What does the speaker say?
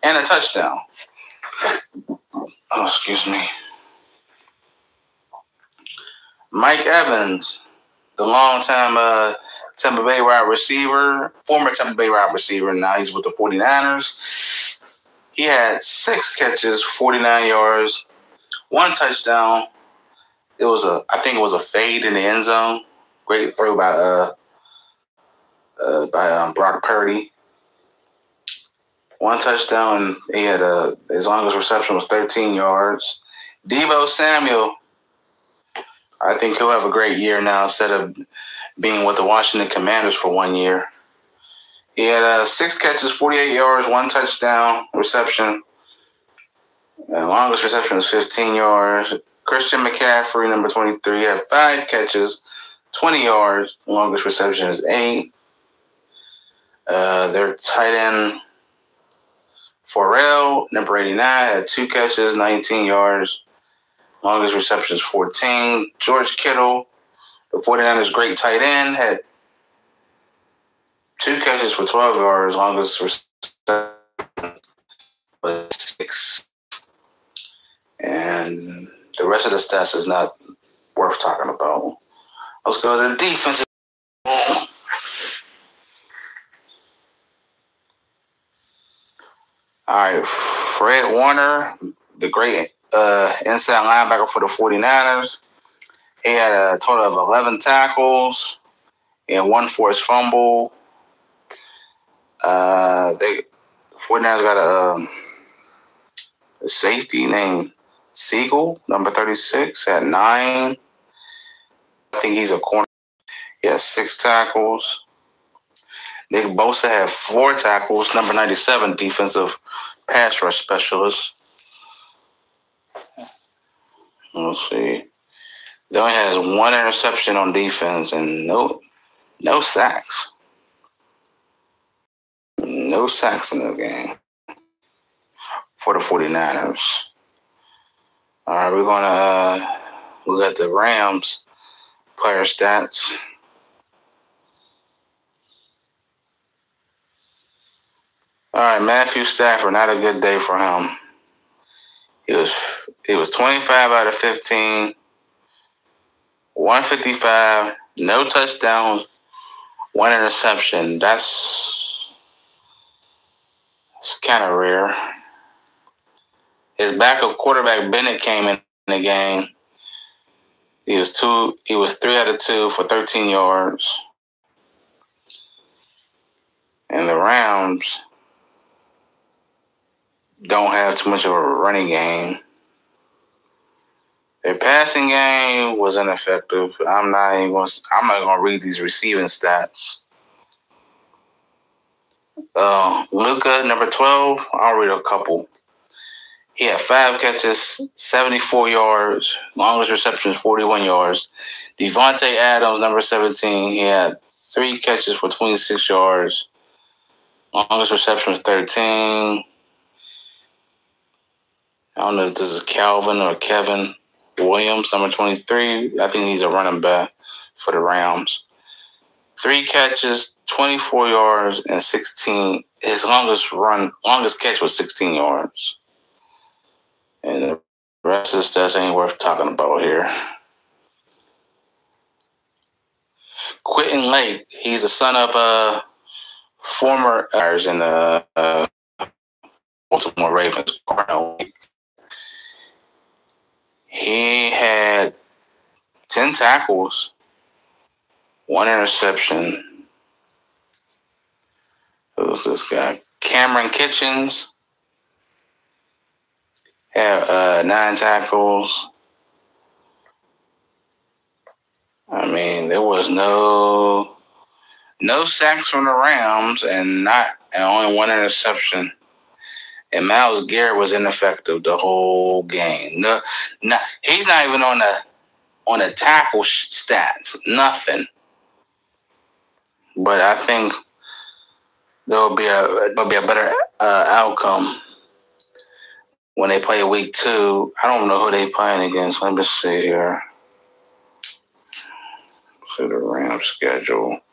and a touchdown. Oh, excuse me. Mike Evans, the longtime Tampa Bay wide receiver, former Tampa Bay wide receiver, now he's with the 49ers. He had 6 catches, 49 yards, 1 touchdown. I think it was a fade in the end zone. Great throw by Brock Purdy. 1 touchdown. He had his longest reception was 13 yards. Deebo Samuel, I think he'll have a great year now instead of being with the Washington Commanders for 1 year. He had 6 catches, 48 yards, 1 touchdown reception. The longest reception was 15 yards. Christian McCaffrey, number 23, had 5 catches, 20 yards. The longest reception is 8. Their tight end, Pharrell, number 89, had 2 catches, 19 yards. Longest reception is 14. George Kittle, the 49ers' great tight end, had 2 catches for 12 yards. Longest reception was 6. And the rest of the stats is not worth talking about. Let's go to the defense. All right, Fred Warner, the great inside linebacker for the 49ers. He had a total of 11 tackles and 1 forced fumble. The 49ers got a safety named Siegel, number 36, had 9. I think he's a corner. He has 6 tackles. Nick Bosa had 4 tackles, number 97, defensive pass rush specialist. Let's see. He only has 1 interception on defense and no sacks. No sacks in the game for the 49ers. All right, we're going to look at the Rams player stats. All right, Matthew Stafford, not a good day for him. He was 25 out of 15, 155, no touchdowns, 1 interception. That's kind of rare. His backup quarterback Bennett came in the game. He was 3 out of 2 for 13 yards. And the Rams don't have too much of a running game. Their passing game was ineffective. I'm not gonna read these receiving stats. Luka, number 12, I'll read a couple. He had 5 catches, 74 yards. Longest reception is 41 yards. Devontae Adams, number 17, he had 3 catches for 26 yards. Longest reception was 13. I don't know if this is Calvin or Kevin Williams, number 23. I think he's a running back for the Rams. 3 catches, 24 yards, and 16. His longest catch was 16 yards. And the rest of the stats ain't worth talking about here. Quentin Lake, he's the son of a former in the Baltimore Ravens. He had 10 tackles, 1 interception. Who's this guy? Cameron Kitchens had 9 tackles. I mean, there was no sacks from the Rams and only 1 interception. And Myles Garrett was ineffective the whole game. He's not even on the tackle stats. Nothing. But I think there'll be a better outcome when they play week 2. I don't know who they playing against. Let me see here. See the Rams schedule.